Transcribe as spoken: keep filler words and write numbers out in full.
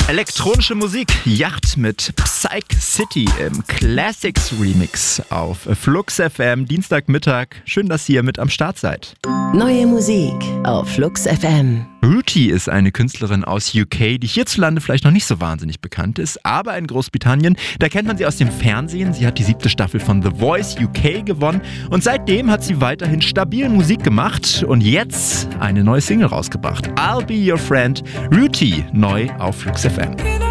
Elektronische Musik, Yacht mit Psych City im Classics Remix auf Flux F M, Dienstagmittag. Schön, dass ihr mit am Start seid. Neue Musik auf Flux F M. Ruti ist eine Künstlerin aus U K, die hierzulande vielleicht noch nicht so wahnsinnig bekannt ist, aber in Großbritannien, da kennt man sie aus dem Fernsehen. Sie hat die siebte Staffel von The Voice U K gewonnen und seitdem hat sie weiterhin stabil Musik gemacht und jetzt eine neue Single rausgebracht. I'll Be Your Friend, Ruti, neu auf Flux F M.